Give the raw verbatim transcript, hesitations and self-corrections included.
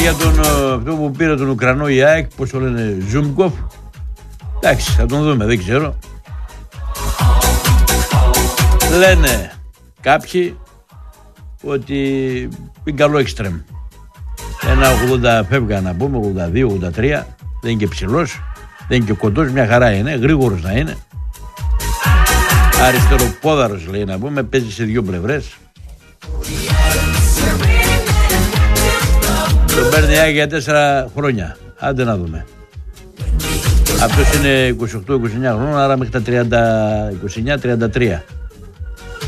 για τον αυτό που πήρε τον Ουκρανό η ΑΕΚ, πώς το λένε, Ζούμπκοφ. Εντάξει, θα τον δούμε, δεν ξέρω. Λένε κάποιοι ότι είναι καλό εξτρέμ. Ένα ογδόντα φεύγα να πούμε, ογδόντα δύο ογδόντα τρία. Δεν είναι και ψηλός, δεν είναι και κοντός, μια χαρά είναι, γρήγορος να είναι. Αριστεροπόδαρος λέει να πούμε, παίζει σε δύο πλευρές. Τον παίρνει η ΑΕΚ για τέσσερα χρόνια. Άντε να δούμε. Αυτός είναι είκοσι οκτώ είκοσι εννιά χρόνων, άρα μέχρι τα τριάντα, είκοσι εννιά τριάντα τρία.